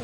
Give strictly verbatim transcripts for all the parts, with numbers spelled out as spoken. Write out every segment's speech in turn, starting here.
風，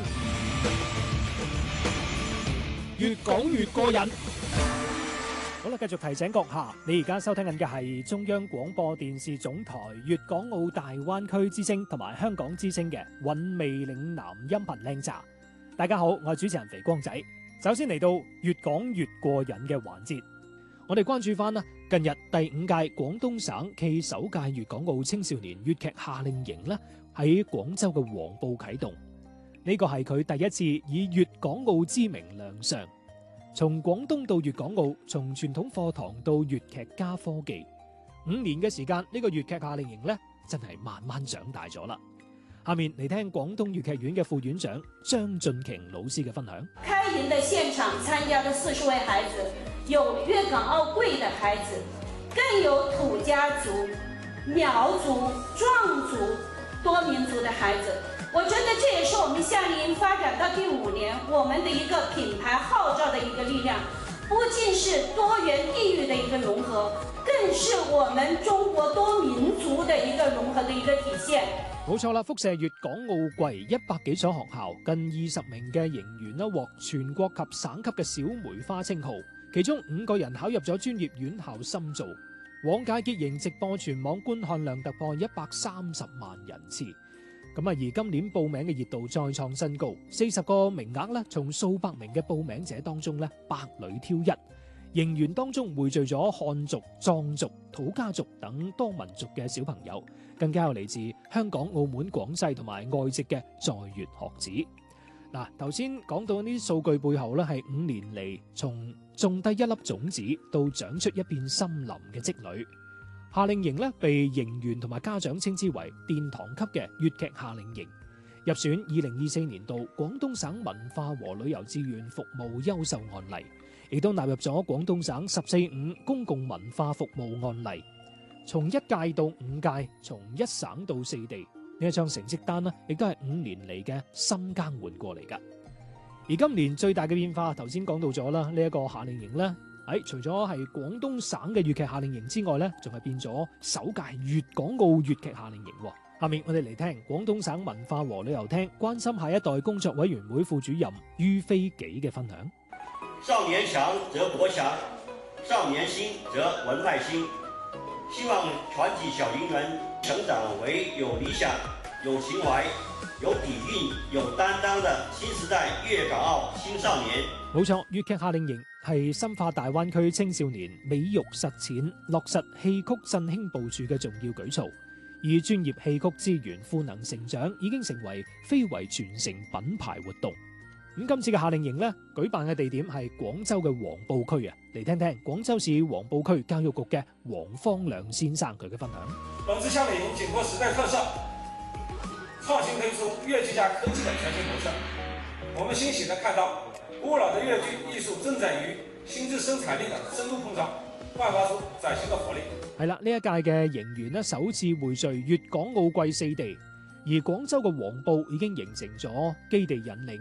越講越過癮。好啦，繼續提醒閣下，你而家收聽緊嘅係中央廣播電視總台粵港澳大灣區之聲同埋香港之聲嘅韻味嶺南音頻靚茶。大家好，我係主持人肥光仔。首先嚟到越講越過癮嘅環節，我哋關注翻啦，近日第五屆廣東省暨首屆粵港澳青少年粵劇夏令營咧喺廣州嘅黃埔啟動，呢個係佢第一次以粵港澳之名亮相。從廣東到粵港澳，從傳統課堂到粵劇加科技，五年嘅時間，呢個粵劇夏令營呢真係慢慢長大咗啦。下面嚟聽廣東粵劇院嘅副院長張俊瓊老師嘅分享。 開營的現場參加的四十位孩子，有粵港澳貴的孩子，更有土家族、苗族、壯族、多民族的孩子。我覺得這也是我們夏令營發展到第五年，我們的一個品牌號召的一個力量，不僅是多元地域的一個融合，更是我們中國多民族的一個融合的一個體現。 冇錯啦，輻射粵港澳貴一百幾所學校，近二十名嘅營員啦，獲全國及省級嘅小梅花稱號，其中五個人考入咗專業院校深造。往屆結營直播全網觀看量突破一百三十萬人次。咁啊，而今年報名嘅熱度再創新高，四十個名額咧，從數百名嘅報名者當中咧，百裏挑一，營員當中匯聚咗漢族、藏族、土家族等多民族嘅小朋友，更加有嚟自香港、澳門、廣西同埋外籍嘅在粵學子。嗱，頭先講到呢啲數據背後咧，係五年嚟從種低一粒種子到長出一片森林嘅積累。夏令營咧，被營員同埋家長稱之為殿堂級嘅粵劇夏令營，入選二零二四年度廣東省文化和旅遊志願服務優秀案例，亦都納入咗廣東省十四五公共文化服務案例。從一屆到五屆，從一省到四地，呢一張成績單呢，亦都係五年嚟嘅深耕換過嚟噶。而今年最大嘅變化，頭先講到咗啦，呢一個夏令營呢。喺除咗係廣東省嘅粵劇夏令營之外咧，仲係變咗首屆粵港澳粵劇夏令營。下面我哋嚟聽廣東省文化和旅遊廳關心下一代工作委員會副主任于飛紀嘅分享。 少年強則國強，少年興則文派興。希望全體小營員成長為有理想、有情懷、有底蘊、有擔當的新時代粵港澳青少年。 冇錯，粵劇夏令營係深化大灣區青少年美育實踐、落實戲曲振興部署嘅重要舉措。而專業戲曲資源賦能成長已經成為非遺傳承品牌活動。咁今次嘅夏令營呢，舉辦嘅地點係廣州嘅黃埔區啊，嚟聽聽廣州市黃埔區教育局嘅黃方亮先生佢嘅分享。 本次夏令營緊貼時代特色，創新推出粵劇加科技的全新模式。我們欣喜地看到，古老的粵劇藝術正在與新質生產力的深入碰撞，煥發出嶄新的活力。 係啦，呢一屆嘅營員呢，首次匯聚粵港澳貴四地，而廣州嘅黃埔已經形成咗基地引領。